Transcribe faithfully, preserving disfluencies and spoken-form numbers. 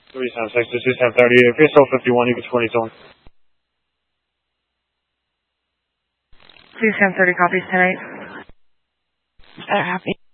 three seven six, this is ten thirty, P S L fifty-one, you can twenty zone. Please ten thirty, copies tonight. Better happy.